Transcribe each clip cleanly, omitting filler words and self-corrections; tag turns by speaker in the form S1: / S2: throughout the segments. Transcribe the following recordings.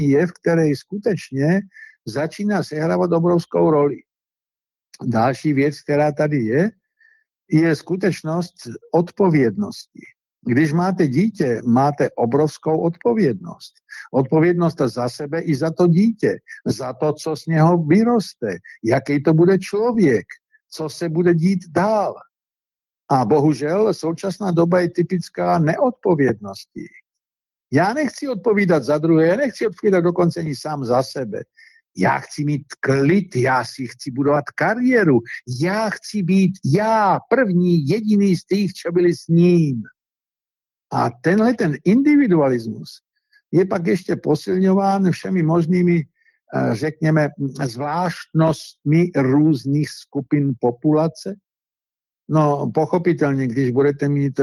S1: jev, který skutečně začíná sehrávat obrovskou roli. Další věc, která tady je skutečnost odpovědnosti. Když máte dítě, máte obrovskou odpovědnost. Odpovědnost za sebe i za to dítě, za to, co z něho vyroste, jaký to bude člověk, co se bude dít dál. A bohužel současná doba je typická neodpovědnosti. Já nechci odpovídat za druhé, já nechci odpovídat dokonce ani sám za sebe. Já chci mít klid, já si chci budovat kariéru, já chci být já, první, jediný z těch, co byli s ním. A tenhle ten individualismus je pak ještě posilňován všemi možnými, řekněme, zvláštnostmi různých skupin populace. No, pochopitelně, když budete mít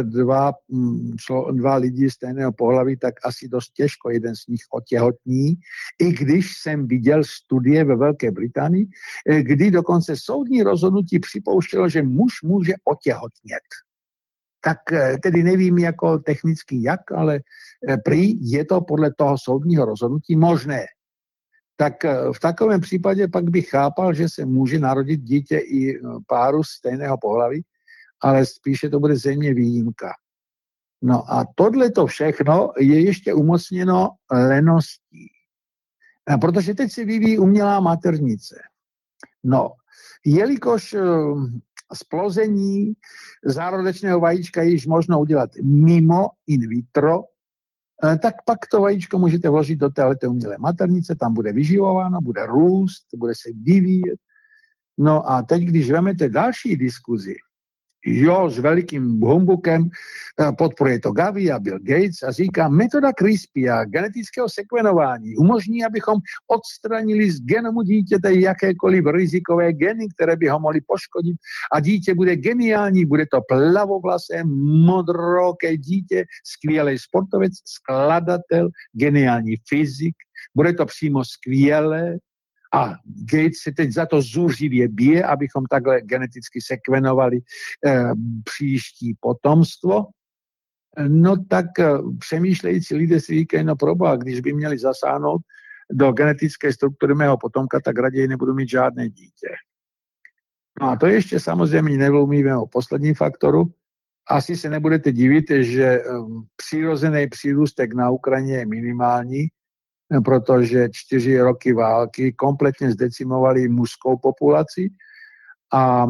S1: dva lidi stejného pohlaví, tak asi dost těžko jeden z nich otěhotní. I když jsem viděl studie ve Velké Británii, kdy dokonce soudní rozhodnutí připouštělo, že muž může otěhotnět. Tak tedy nevím jako technicky jak, ale prý je to podle toho soudního rozhodnutí možné. Tak v takovém případě pak bych chápal, že se může narodit dítě i páru stejného pohlaví, ale spíše to bude zřejmě výjimka. No a tohleto všechno je ještě umocněno leností. Protože teď se vyvíjí umělá maternice. No, jelikož splození zárodečného vajíčka již možno udělat mimo in vitro, tak pak to vajíčko můžete vložit do téhleté umělé maternice, tam bude vyživováno, bude růst, bude se vyvíjet. No a teď, když vezmete další diskuzi, s velikým humbukem, podporuje to Gavi a Bill Gates a říká, metoda CRISPR a genetického sekvenování umožní, abychom odstranili z genomu dítěte jakékoliv rizikové geny, které by ho mohly poškodit a dítě bude geniální, bude to plavovlasé, modroké dítě, skvělý sportovec, skladatel, geniální fyzik, bude to přímo skvělé. A Gates se teď za to zuřivě bije, abychom takhle geneticky sekvenovali příští potomstvo. No tak přemýšlející lidé si říkají, no proboha, když by měli zasáhnout do genetické struktury mého potomka, tak raději nebudu mít žádné dítě. No a to ještě samozřejmě nemluvíme o posledním faktoru. Asi se nebudete divit, že přirozený přírůstek na Ukrajině je minimální, protože 4 roky války kompletně zdecimovali mužskou populaci a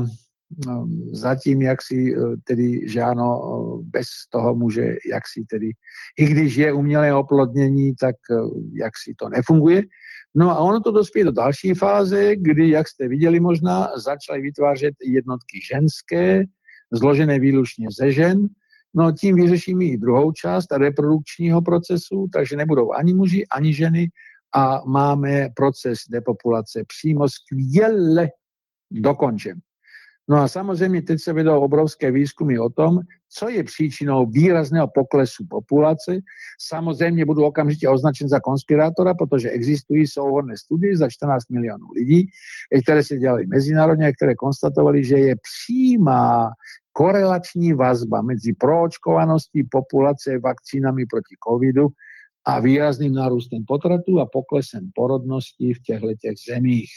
S1: zatím jaksi tedy, že ano, bez toho může jaksi tedy, i když je umělé oplodnění, tak jaksi to nefunguje. No a ono to dospěje do další fáze, kdy, jak jste viděli možná, začaly vytvářet jednotky ženské, zložené výlučně ze žen. No tím vyřešíme i druhou část reprodukčního procesu, takže nebudou ani muži, ani ženy a máme proces depopulace přímo skvěle dokončen. No a samozřejmě teď se vedou obrovské výzkumy o tom, co je příčinou výrazného poklesu populace. Samozřejmě budu okamžitě označen za konspirátora, protože existují souhrnné studie za 14 milionů lidí, které se dělaly mezinárodně a které konstatovali, že je přímá korelační vazba mezi proočkovaností populace vakcínami proti covidu a výrazným nárůstem potratů a poklesem porodnosti v těchto zemích.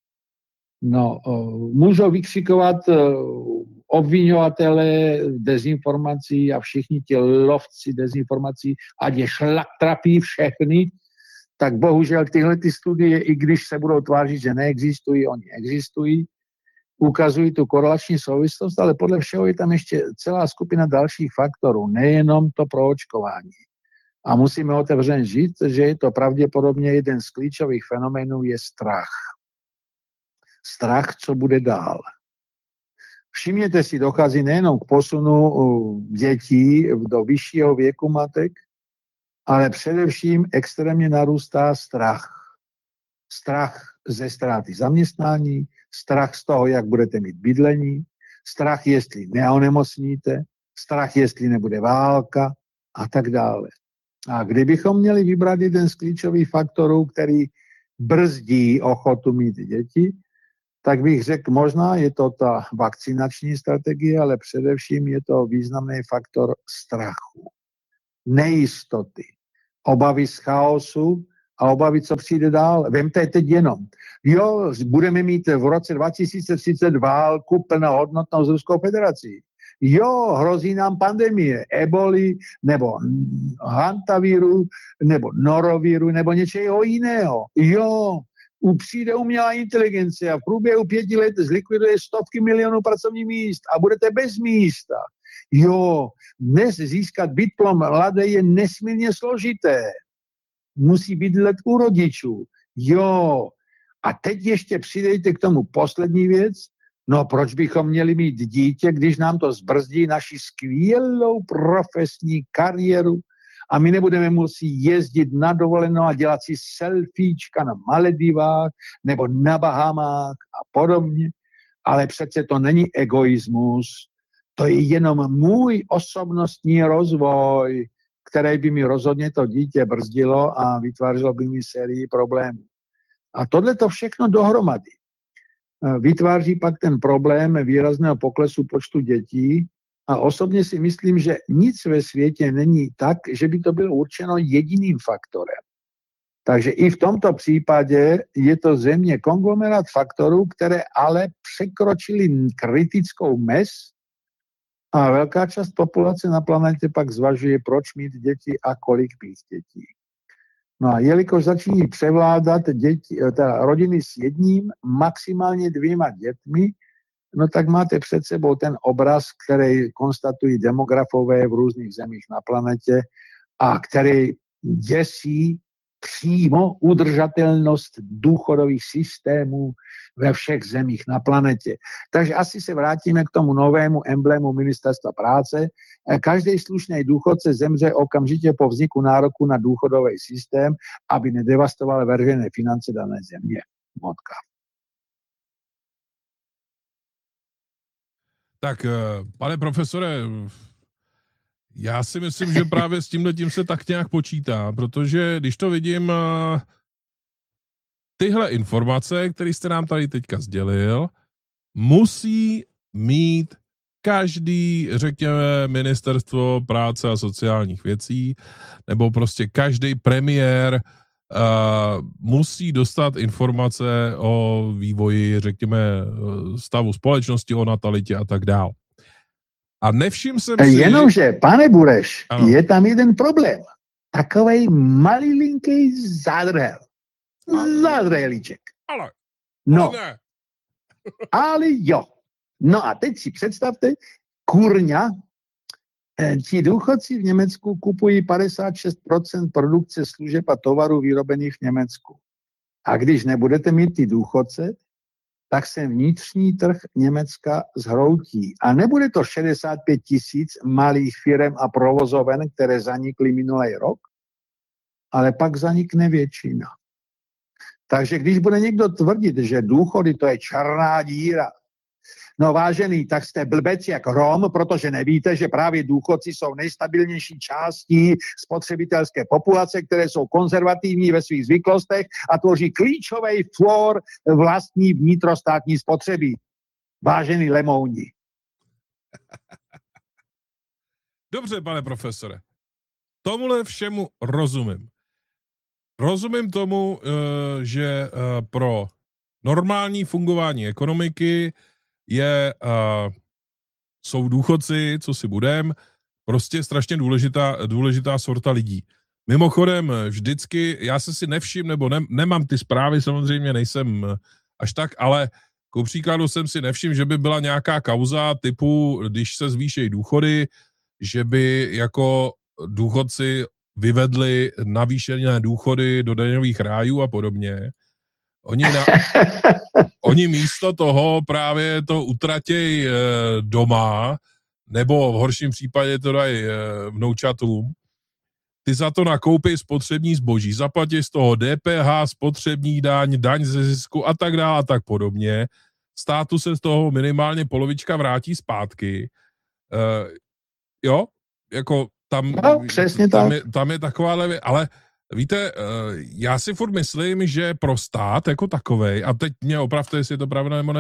S1: No, můžou vykřikovat obviňovatele dezinformací a všichni ti lovci dezinformací, ať je šlak trapí všechny, tak bohužel tyhle ty studie, i když se budou tvářit, že neexistují, oni existují, ukazují tu korelační souvislost, ale podle všeho je tam ještě celá skupina dalších faktorů, nejenom to proočkování. A musíme otevřeně říct, že je to pravděpodobně jeden z klíčových fenoménů je strach. Strach, co bude dál. Všimněte si, dochází nejenom k posunu dětí do vyššího věku matek, ale především extrémně narůstá strach. Strach ze ztráty zaměstnání, strach z toho, jak budete mít bydlení, strach, jestli neonemocníte, strach, jestli nebude válka a tak dále. A kdybychom měli vybrat jeden z klíčových faktorů, který brzdí ochotu mít děti, tak bych řekl, možná je to ta vakcinační strategie, ale především je to významný faktor strachu, nejistoty, obavy z chaosu a obavy, co přijde dál. Vemte teď jenom. Jo, budeme mít v roce 2030 válku plnohodnotnou s Ruskou federací. Jo, hrozí nám pandemie, eboli, nebo hantavíru, nebo norovíru, nebo něčeho jiného. Jo, přijde umělá inteligence a v průběhu 5 let zlikviduje stovky milionů pracovních míst a budete bez místa. Jo, dnes získat diplom mladé je nesmírně složité. Musí bydlet u rodičů. Jo, a teď ještě přidejte k tomu poslední věc. No proč bychom měli mít dítě, když nám to zbrzdí naši skvělou profesní kariéru a my nebudeme muset jezdit na dovolenou a dělat si selfiečka na Maledivách nebo na Bahamách a podobně. Ale přece to není egoismus, to je jenom můj osobnostní rozvoj, který by mi rozhodně to dítě brzdilo a vytvářelo by mi sérii problémů. A tohle to všechno dohromady vytváří pak ten problém výrazného poklesu počtu dětí a osobně si myslím, že nic ve světě není tak, že by to bylo určeno jediným faktorem. Takže i v tomto případě je to země konglomerát faktorů, které ale překročily kritickou mez a velká část populace na planetě pak zvažuje, proč mít děti a kolik mít dětí. No a jelikož začínají převládat rodiny s jedním, maximálně 2 dětmi, no tak máte před sebou ten obraz, který konstatují demografové v různých zemích na planetě a který děsí přímo udržatelnost důchodových systémů ve všech zemích na planetě. Takže asi se vrátíme k tomu novému emblému Ministerstva práce. Každý slušný důchodce zemře okamžitě po vzniku nároku na důchodový systém, aby nedevastoval veřejné finance dané země. Motka.
S2: Tak, pane profesore, já si myslím, že právě s tímhletím se tak nějak počítá, protože když to vidím, tyhle informace, které jste nám tady teďka sdělil, musí mít každý, řekněme, ministerstvo práce a sociálních věcí, nebo prostě každý premiér musí dostat informace o vývoji, řekněme, stavu společnosti, o natalitě a tak dál. A nevším jsem si...
S1: Jenomže, pane Bureš, ano. Je tam jeden problém. Takovej malilinký zádrhel. Zádrhelíček.
S2: Ale ne.
S1: Ale jo. No a teď si představte, kurňa, ti důchodci v Německu kupují 56% produkce služeb a tovarů vyrobených v Německu. A když nebudete mít ty důchodce, tak se vnitřní trh Německa zhroutí. A nebude to 65 000 malých firem a provozoven, které zanikly minulý rok, ale pak zanikne většina. Takže když bude někdo tvrdit, že důchody to je černá díra, no vážený, tak jste blbec jak Rom, protože nevíte, že právě důchodci jsou nejstabilnější částí spotřebitelské populace, které jsou konzervativní ve svých zvyklostech a tvoří klíčový flor vlastní vnitrostátní spotřeby. Vážený lemouni.
S2: Dobře, pane profesore. Tomuhle všemu rozumím. Rozumím tomu, že pro normální fungování ekonomiky jsou důchodci, co si budem, prostě strašně důležitá sorta lidí. Mimochodem vždycky, já se si nevšim, nebo nemám ty zprávy, samozřejmě nejsem až tak, ale ku příkladu jsem si nevšim, že by byla nějaká kauza typu, když se zvýšejí důchody, že by jako důchodci vyvedli navýšené důchody do daňových rájů a podobně. Oni místo toho právě to utratějí doma, nebo v horším případě to dají vnoučatům. Ty za to nakoupí spotřební zboží, zaplatí z toho DPH, spotřební daň ze zisku a tak dále a tak podobně. Státu se z toho minimálně polovička vrátí zpátky. Jo, jako tam je taková, ale víte, já si furt myslím, že pro stát jako takovej, a teď mě opravte, jestli je to pravda nebo ne,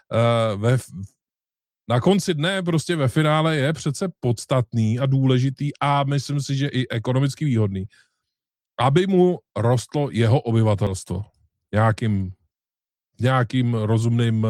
S2: na konci dne prostě ve finále je přece podstatný a důležitý a myslím si, že i ekonomicky výhodný, aby mu rostlo jeho obyvatelstvo nějakým rozumným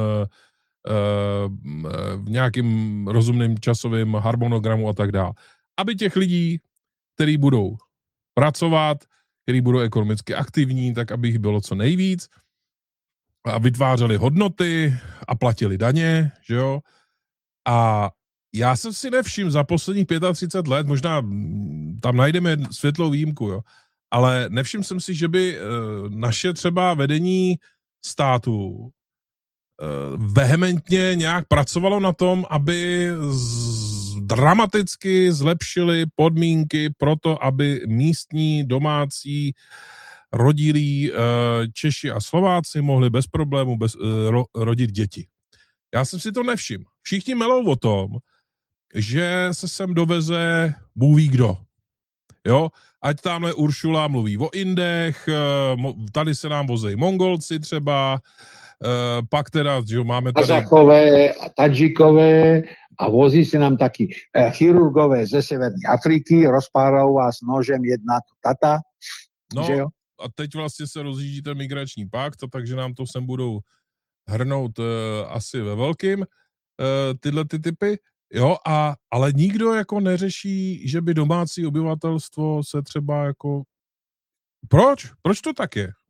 S2: v nějakým rozumným časovým harmonogramu a tak dále. Aby těch lidí, kteří budou pracovat, kteří budou ekonomicky aktivní, tak aby jich bylo co nejvíc a vytvářeli hodnoty a platili daně, že jo? A já jsem si nevšiml za posledních 35 let, možná tam najdeme světlou výjimku, jo? Ale nevšiml jsem si, že by naše třeba vedení státu vehementně nějak pracovalo na tom, aby dramaticky zlepšili podmínky pro to, aby místní, domácí, rodilí Češi a Slováci mohli bez problémů rodit děti. Já jsem si to nevšiml. Všichni melou o tom, že se sem doveze Bůh ví kdo. Jo? Ať tamhle Uršula mluví o Indech, tady se nám vozejí Mongolci třeba, pak teda, že máme tady...
S1: Kazachové a Tadžikové a vozí se nám taky chirurgové ze Severní Afriky, rozpárou vás nožem jedna tata.
S2: No
S1: že jo?
S2: A teď vlastně se rozjíždí ten migrační pakt, takže nám to sem budou hrnout asi ve velkým tyhle ty typy. Jo, ale nikdo jako neřeší, že by domácí obyvatelstvo se třeba jako... Proč? Proč to tak je?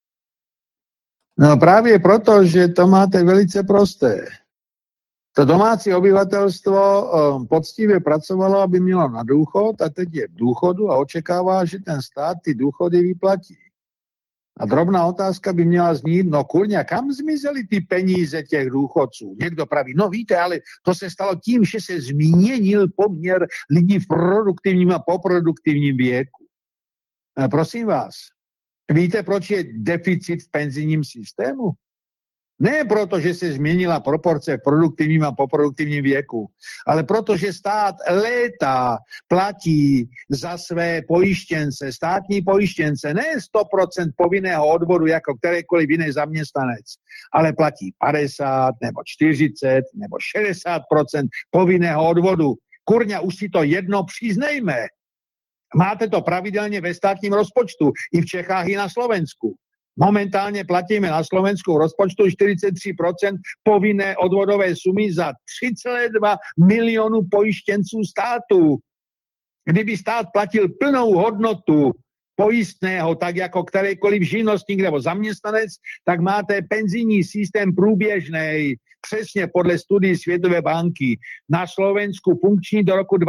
S1: No právě proto, že to máte velice prosté. To domácí obyvatelstvo poctivě pracovalo, aby mělo na důchod a teď je v důchodu a očekává, že ten stát ty důchody vyplatí. A drobná otázka by měla znít, no kurňa, kam zmizely ty peníze těch důchodců? Někdo praví, no víte, ale to se stalo tím, že se změnil poměr lidí v produktivním a poproduktivním věku. Prosím vás, víte, proč je deficit v penzijním systému? Ne proto, že se změnila proporce v produktivním a poproduktivním věku, ale protože stát léta platí za své pojištěnce, státní pojištěnce, ne 100% povinného odvodu jako kterýkoliv jiný zaměstnanec, ale platí 50 nebo 40 nebo 60% povinného odvodu. Kurňa, už si to jedno přiznejme. Máte to pravidelně ve státním rozpočtu, i v Čechách, i na Slovensku. Momentálně platíme na Slovensku v rozpočtu 43% povinné odvodové sumy za 3,2 milionu pojištěnců státu. Kdyby stát platil plnou hodnotu pojistného, tak jako kterýkoliv živnostník nebo zaměstnanec, tak máte penzijní systém průběžný, přesně podle studií Světové banky. Na Slovensku funkční do roku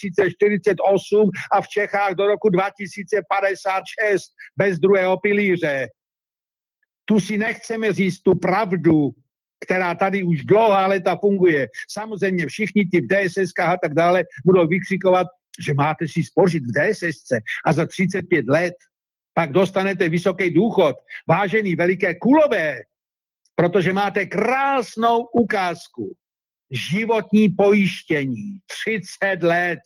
S1: 2048 a v Čechách do roku 2056 bez druhého pilíře. Tu si nechceme říct tu pravdu, která tady už dlouhá léta funguje. Samozřejmě všichni ti v DSS-kách a tak dále budou vykřikovat, že máte si spořit v DSS-ce a za 35 let pak dostanete vysoký důchod. Vážený veliké kulové, protože máte krásnou ukázku. Životní pojištění, 30 let.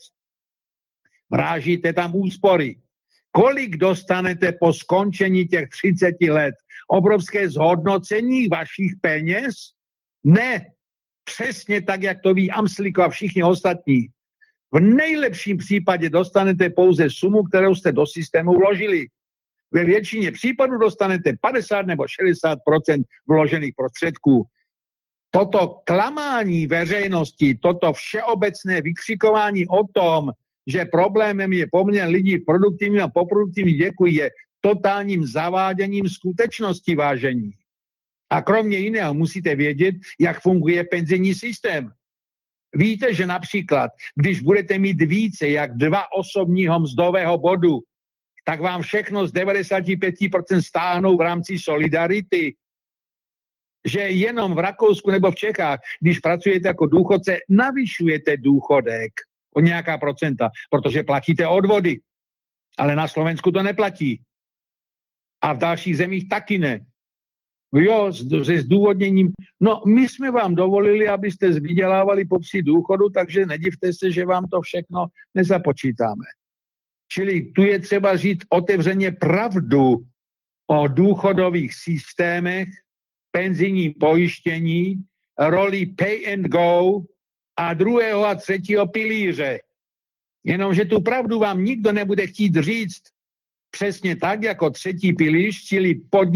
S1: Vrážíte tam úspory. Kolik dostanete po skončení těch 30 let? Obrovské zhodnocení vašich peněz? Ne. Přesně tak, jak to ví Amsliko a všichni ostatní. V nejlepším případě dostanete pouze sumu, kterou jste do systému vložili. Ve většině případů dostanete 50 nebo 60% vložených prostředků. Toto klamání veřejnosti, toto všeobecné vykřikování o tom, že problémem je poměr lidí v produktivním a poproduktivním věku, je totálním zaváděním skutečnosti, vážení. A kromě jiného musíte vědět, jak funguje penzijní systém. Víte, že například, když budete mít více jak 2 osobního mzdového bodu, tak vám všechno z 95% stáhnou v rámci solidarity. Že jenom v Rakousku nebo v Čechách, když pracujete jako důchodce, navyšujete důchodek o nějaká procenta, protože platíte odvody. Ale na Slovensku to neplatí. A v dalších zemích taky ne. Jo, se zdůvodněním, no my jsme vám dovolili, abyste vydělávali po psi důchodu, takže nedivte se, že vám to všechno nezapočítáme. Čili tu je třeba říct otevřeně pravdu o důchodových systémech, penzijním pojištění, roli pay and go a 2. a 3. pilíře. Jenomže tu pravdu vám nikdo nebude chtít říct, Přesně tak, jako třetí pilíř, čili